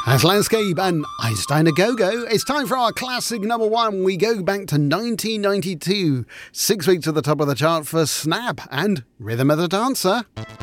That's Landscape and Einstein A Go-Go. It's time for our classic number one. We go back to 1992. 6 weeks to the top of the chart for Snap and Rhythm of the Dancer.